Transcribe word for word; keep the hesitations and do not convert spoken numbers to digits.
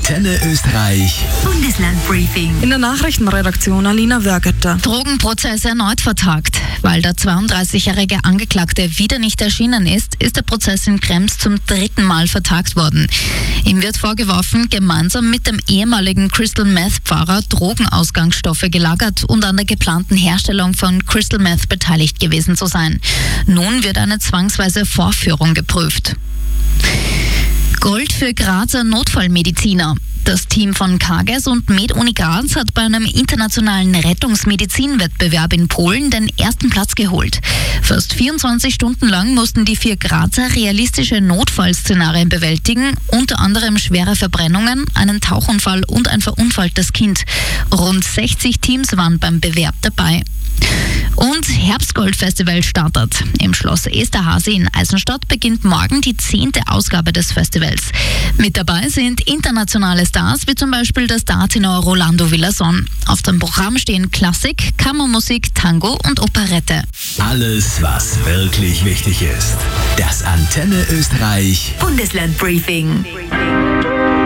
Antenne Österreich Bundeslandbriefing. In der Nachrichtenredaktion Alina Wörgeter. Drogenprozess erneut vertagt. Weil der zweiunddreißigjährige Angeklagte wieder nicht erschienen ist, ist der Prozess in Krems zum dritten Mal vertagt worden. Ihm wird vorgeworfen, gemeinsam mit dem ehemaligen Crystal Meth-Pfarrer Drogenausgangsstoffe gelagert und an der geplanten Herstellung von Crystal Meth beteiligt gewesen zu sein. Nun wird eine zwangsweise Vorführung geprüft. Gold für Grazer Notfallmediziner. Das Team von Kages und MedUni Graz hat bei einem internationalen Rettungsmedizinwettbewerb in Polen den ersten Platz geholt. Fast vierundzwanzig Stunden lang mussten die vier Grazer realistische Notfallszenarien bewältigen, unter anderem schwere Verbrennungen, einen Tauchunfall und ein verunfalltes Kind. Rund sechzig Teams waren beim Bewerb dabei. Und Herbstgold-Festival startet. Im Schloss Esterhazy in Eisenstadt beginnt morgen die zehnte Ausgabe des Festivals. Mit dabei sind internationale Stars, wie zum Beispiel der Startenor Rolando Villazón. Auf dem Programm stehen Klassik, Kammermusik, Tango und Operette. Alles, was wirklich wichtig ist. Das Antenne Österreich Bundeslandbriefing.